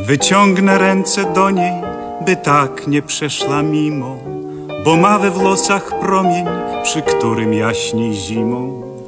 Wyciągnę ręce do niej, by tak nie przeszła mimo, bo ma we włosach promień, przy którym jaśniej zimą.